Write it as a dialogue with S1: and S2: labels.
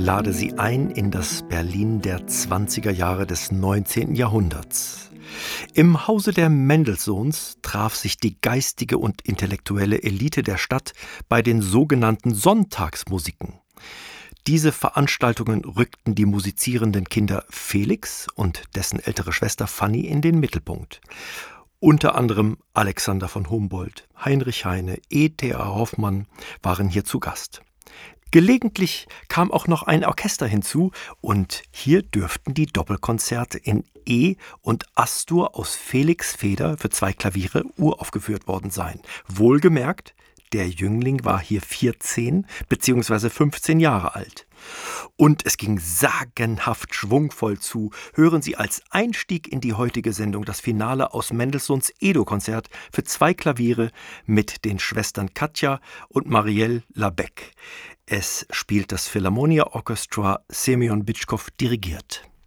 S1: lade Sie ein in das Berlin der 20er Jahre des 19. Jahrhunderts. Im Hause der Mendelssohns traf sich die geistige und intellektuelle Elite der Stadt bei den sogenannten Sonntagsmusiken. Diese Veranstaltungen rückten die musizierenden Kinder Felix und dessen ältere Schwester Fanny in den Mittelpunkt. Unter anderem Alexander von Humboldt, Heinrich Heine, E.T.A. Hoffmann waren hier zu Gast. Gelegentlich kam auch noch ein Orchester hinzu und hier dürften die Doppelkonzerte in E- und As-Dur aus Felix Feder für 2 Klaviere uraufgeführt worden sein. Wohlgemerkt, der Jüngling war hier 14 bzw. 15 Jahre alt. Und es ging sagenhaft schwungvoll zu. Hören Sie als Einstieg in die heutige Sendung das Finale aus Mendelssohns Edo-Konzert für 2 Klaviere mit den Schwestern Katja und Marielle Labec. Es spielt das Philharmonia Orchestra, Semyon Bitschkow dirigiert.